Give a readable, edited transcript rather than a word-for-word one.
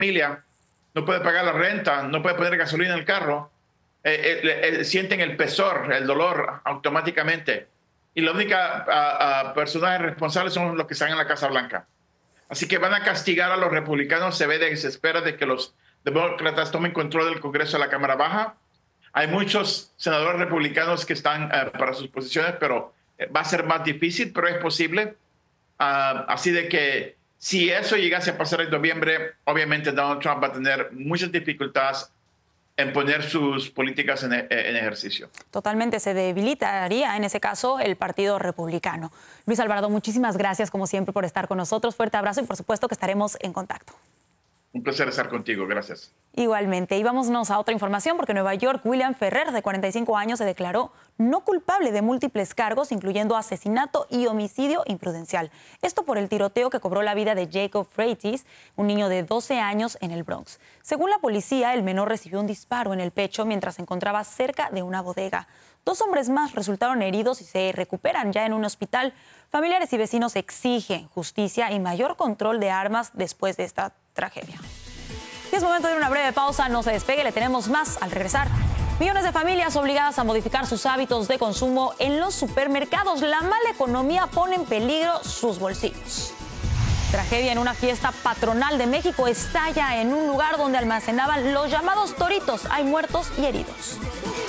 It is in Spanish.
familia no puede pagar la renta, no puede poner gasolina en el carro, sienten el pesor, el dolor automáticamente. Y la única personajes responsables son los que están en la Casa Blanca. Así que van a castigar a los republicanos. Se espera de que los demócratas tomen control del Congreso de la Cámara Baja. Hay muchos senadores republicanos que están para sus posiciones, pero va a ser más difícil, pero es posible. Así de que si eso llegase a pasar en noviembre, obviamente Donald Trump va a tener muchas dificultades en poner sus políticas en ejercicio. Totalmente, se debilitaría en ese caso el Partido Republicano. Luis Alvarado, muchísimas gracias como siempre por estar con nosotros. Fuerte abrazo y por supuesto que estaremos en contacto. Un placer estar contigo, gracias. Igualmente, y vámonos a otra información porque en Nueva York, William Ferrer, de 45 años, se declaró no culpable de múltiples cargos, incluyendo asesinato y homicidio imprudencial. Esto por el tiroteo que cobró la vida de Jacob Freitas, un niño de 12 años en el Bronx. Según la policía, el menor recibió un disparo en el pecho mientras se encontraba cerca de una bodega. 2 hombres más resultaron heridos y se recuperan ya en un hospital. Familiares y vecinos exigen justicia y mayor control de armas después de esta tragedia. Y es momento de una breve pausa, no se despegue, le tenemos más al regresar. Millones de familias obligadas a modificar sus hábitos de consumo en los supermercados. La mala economía pone en peligro sus bolsillos. Tragedia en una fiesta patronal de México estalla en un lugar donde almacenaban los llamados toritos. Hay muertos y heridos.